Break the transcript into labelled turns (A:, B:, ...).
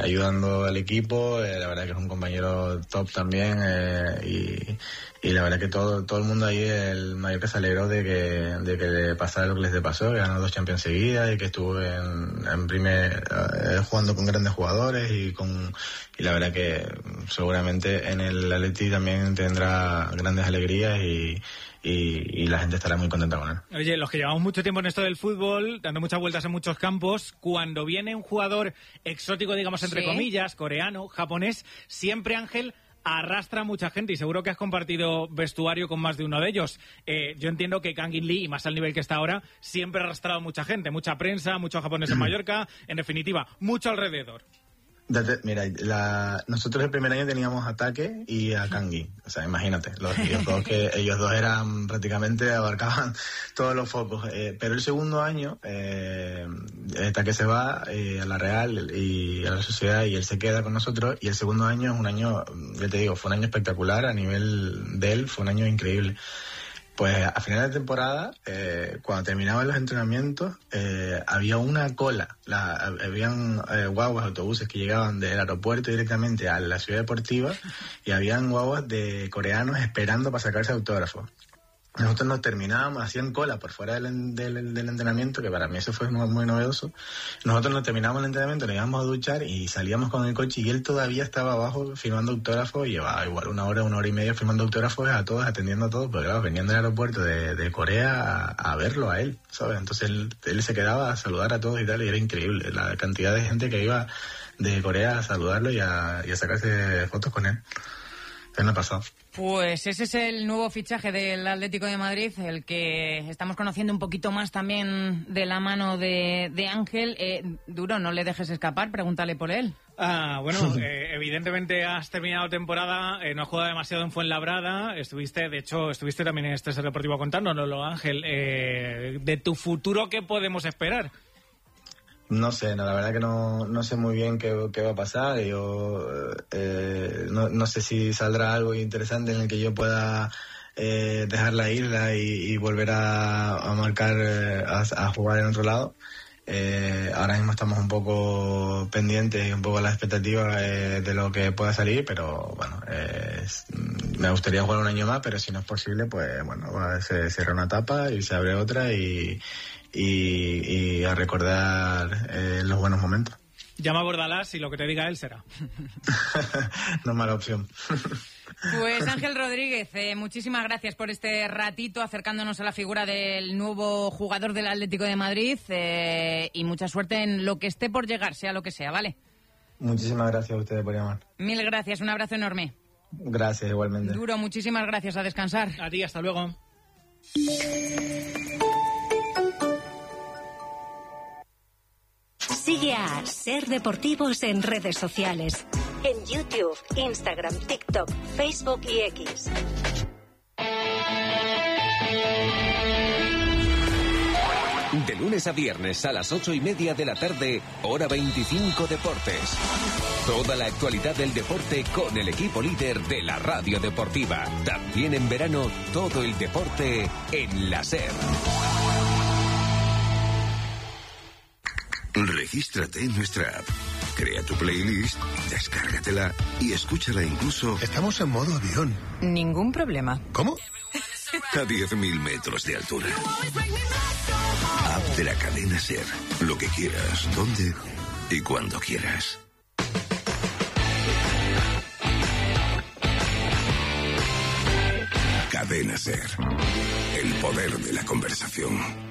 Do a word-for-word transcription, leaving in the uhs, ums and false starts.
A: ayudando al equipo. Eh, la verdad que es un compañero top también, eh, y, y la verdad que todo todo el mundo ahí, el Mallorca se alegró de que de que le pasara lo que les pasó, que ganó dos Champions seguidas y que estuvo en, en primer eh, jugando con grandes jugadores y con y la verdad que seguramente en el Atleti también tendrá grandes alegrías y Y, y la gente estará muy contenta con él.
B: Oye, los que llevamos mucho tiempo en esto del fútbol, dando muchas vueltas en muchos campos, cuando viene un jugador exótico, digamos entre
C: ¿Sí?
B: comillas, coreano, japonés, siempre, Ángel, arrastra a mucha gente y seguro que has compartido vestuario con más de uno de ellos. Eh, yo entiendo que Kang In Lee, y más al nivel que está ahora, siempre ha arrastrado a mucha gente, mucha prensa, muchos japoneses en Mallorca, en definitiva, mucho alrededor.
A: Date, mira, la, nosotros el primer año teníamos a Take y a Kangi, o sea, imagínate, los, ellos, dos que, ellos dos eran prácticamente, abarcaban todos los focos, eh, pero el segundo año, eh, Take se va eh, a la Real y a la Sociedad y él se queda con nosotros, y el segundo año es un año, ya te digo, fue un año espectacular a nivel de él, fue un año increíble. Pues a final de temporada, eh, cuando terminaban los entrenamientos, eh, había una cola. La, habían eh, guaguas, autobuses que llegaban del aeropuerto directamente a la ciudad deportiva y habían guaguas de coreanos esperando para sacarse autógrafos. Nosotros nos terminábamos, hacían cola por fuera del, del, del entrenamiento, que para mí eso fue muy, muy novedoso. Nosotros nos terminábamos el entrenamiento, nos íbamos a duchar y salíamos con el coche y él todavía estaba abajo firmando autógrafos y llevaba igual una hora, una hora y media firmando autógrafos a todos, atendiendo a todos, porque claro, venían del aeropuerto de, de Corea a, a verlo a él, ¿sabes? Entonces él, él se quedaba a saludar a todos y tal, y era increíble la cantidad de gente que iba de Corea a saludarlo y a, y a sacarse fotos con él. ¿Qué me ha pasado?
C: Pues ese es el nuevo fichaje del Atlético de Madrid, el que estamos conociendo un poquito más también de la mano de, de Ángel. Eh, Duro, no le dejes escapar, pregúntale por él.
B: Ah, bueno, eh, evidentemente has terminado temporada, eh, no has jugado demasiado en Fuenlabrada, estuviste, de hecho, estuviste también en este Deportivo contándonoslo, Ángel. Eh, de tu futuro, ¿qué podemos esperar?
A: No sé, no, la verdad que no, no sé muy bien qué, qué va a pasar. Yo eh, no, no sé si saldrá algo interesante en el que yo pueda eh, dejar la isla y, y volver a, a marcar, eh, a, a jugar en otro lado. Eh, ahora mismo estamos un poco pendientes y un poco a la expectativa eh, de lo que pueda salir, pero bueno, eh, me gustaría jugar un año más, pero si no es posible, pues bueno, se cierra una etapa y se abre otra y, y, y a recordar eh, los buenos momentos.
B: Llama a Bordalás y lo que te diga él será.
A: No es mala opción.
C: Pues Ángel Rodríguez, eh, muchísimas gracias por este ratito acercándonos a la figura del nuevo jugador del Atlético de Madrid eh, y mucha suerte en lo que esté por llegar, sea lo que sea, ¿vale?
A: Muchísimas gracias a ustedes por llamar.
C: Mil gracias, un abrazo enorme.
A: Gracias, igualmente.
C: Duro, muchísimas gracias, a descansar.
B: A ti, hasta luego.
D: Sigue a Ser Deportivos en redes sociales. En YouTube, Instagram, TikTok, Facebook y X.
E: De lunes a viernes a las ocho y media de la tarde, hora veinticinco Deportes. Toda la actualidad del deporte con el equipo líder de la radio deportiva. También en verano, todo el deporte en la SER.
F: Regístrate en nuestra app. Crea tu playlist, descárgatela y escúchala incluso...
G: Estamos en modo avión.
C: Ningún problema.
G: ¿Cómo?
F: A diez mil metros de altura. App de la cadena SER. Lo que quieras, donde y cuando quieras. Cadena SER. El poder de la conversación.